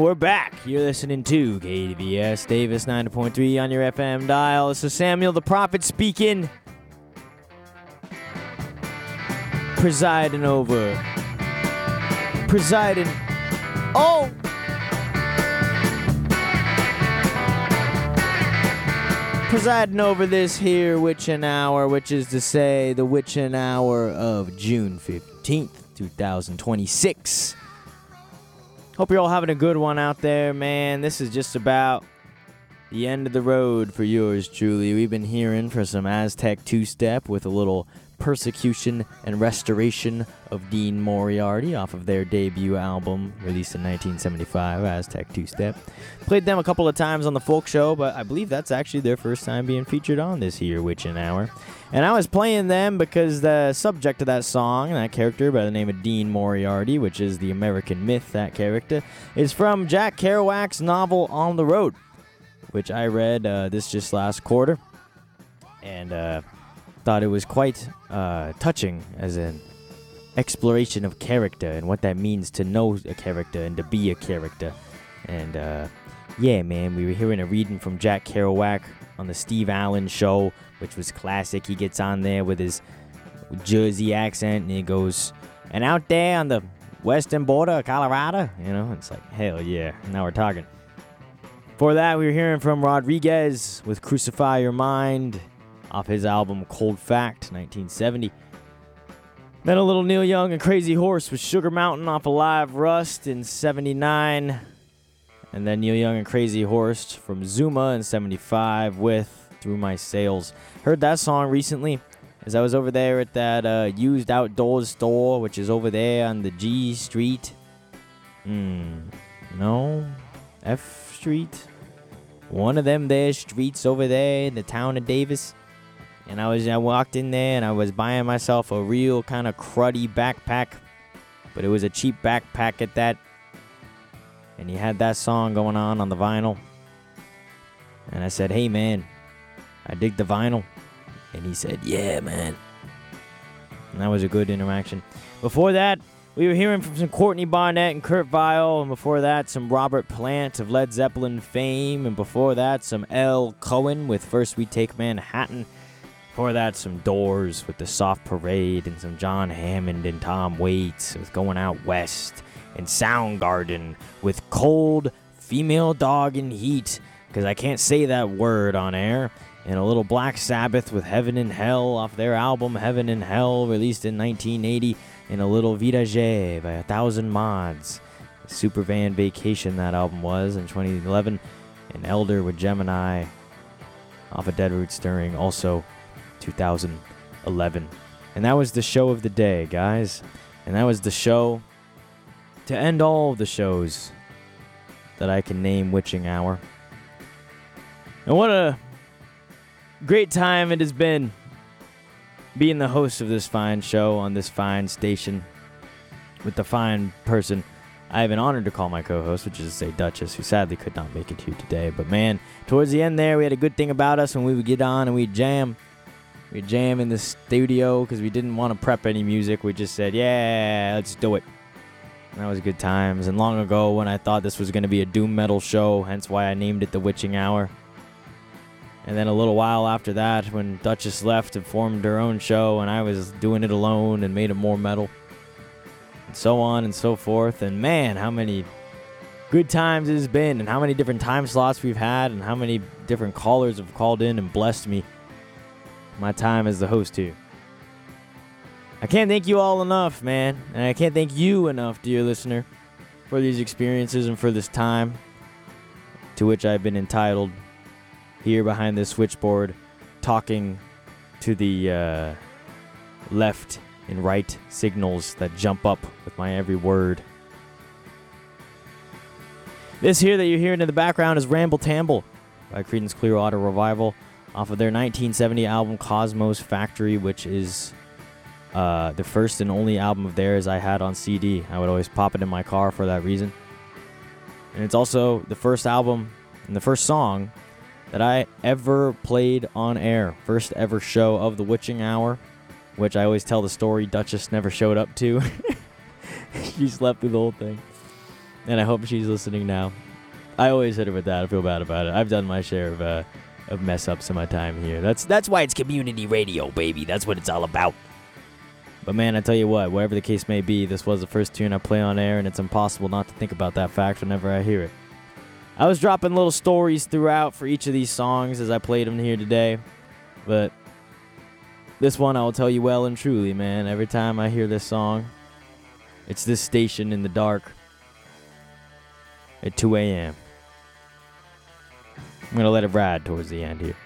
we're back. You're listening to KDVS Davis 90.3 on your FM dial. This is Samuel the Prophet speaking. Presiding. Oh! Presiding over this here witching hour, which is to say the witching hour of June 15th, 2026. Hope you're all having a good one out there, man. This is just about the end of the road for yours truly. We've been hearing for some Aztec two-step with a little Persecution and Restoration of Dean Moriarty off of their debut album released in 1975, Aztec two-step. Played them a couple of times on the folk show, but I believe that's actually their first time being featured on this here Witchin' Hour. And I was playing them because the subject of that song, that character by the name of Dean Moriarty, which is the American myth, that character, is from Jack Kerouac's novel On the Road, which I read this just last quarter. And thought it was quite touching as an exploration of character and what that means to know a character and to be a character. And yeah, man, we were hearing a reading from Jack Kerouac on the Steve Allen show, which was classic. He gets on there with his Jersey accent and he goes, and out there on the western border of Colorado, you know, it's like, hell yeah, now we're talking. For that, we were hearing from Rodriguez with Crucify Your Mind off his album Cold Fact, 1970. Then a little Neil Young and Crazy Horse with Sugar Mountain off of Live Rust in 79. And then Neil Young and Crazy Horse from Zuma in 75 with Through My Sails. Heard that song recently as I was over there at that used outdoors store, which is over there on the G Street. No? F Street? One of them there streets over there in the town of Davis. And I walked in there and I was buying myself a real kind of cruddy backpack. But it was a cheap backpack at that. And he had that song going on the vinyl. And I said, hey man, I dig the vinyl. And he said, yeah man. And that was a good interaction. Before that, we were hearing from some Courtney Barnett and Kurt Vile. And before that, some Robert Plant of Led Zeppelin fame. And before that, some L. Cohen with First We Take Manhattan. Before that, some Doors with The Soft Parade, and some John Hammond and Tom Waits with Going Out West, and Soundgarden with Cold, Female Dog and Heat, because I can't say that word on air, and a little Black Sabbath with Heaven and Hell off their album Heaven and Hell, released in 1980, and a little Vidaje by 1,000 Mods. Supervan Vacation, that album was, in 2011, and Elder with Gemini off of Dead Root Stirring, also 2011. And that was the show of the day, guys. And that was the show to end all of the shows that I can name Witching Hour. And what a great time it has been being the host of this fine show on this fine station with the fine person I have been honored to call my co-host, which is to say Duchess, who sadly could not make it here today. But man, towards the end there, we had a good thing about us when we would get on and we'd jam. We'd jam in the studio because we didn't want to prep any music. We just said, yeah, let's do it. And that was good times. And long ago when I thought this was going to be a doom metal show, hence why I named it The Witching Hour. And then a little while after that, when Duchess left and formed her own show, and I was doing it alone and made it more metal. And so on and so forth. And man, how many good times it has been, and how many different time slots we've had, and how many different callers have called in and blessed me. My time as the host here. I can't thank you all enough, man. And I can't thank you enough, dear listener, for these experiences and for this time to which I've been entitled here behind this switchboard, talking to the left and right signals that jump up with my every word. This here that you're hearing in the background is Ramble Tamble by Creedence Clearwater Revival, off of their 1970 album Cosmos Factory, which is the first and only album of theirs I had on CD. I would always pop it in my car for that reason. And it's also the first album and the first song that I ever played on air. First ever show of the Witching Hour, which I always tell the story Duchess never showed up to. She slept through the whole thing. and I hope she's listening now. I always hit her with that. I feel bad about it. I've done my share of mess ups in my time here. That's why it's community radio, baby. That's what it's all about. But man, I tell you what, whatever the case may be, this was the first tune I play on air, and it's impossible not to think about that fact whenever I hear it. I was dropping little stories throughout for each of these songs as I played them here today, but this one I will tell you well and truly, man. Every time I hear this song, it's this station in the dark at 2 a.m. I'm going to let it ride towards the end here.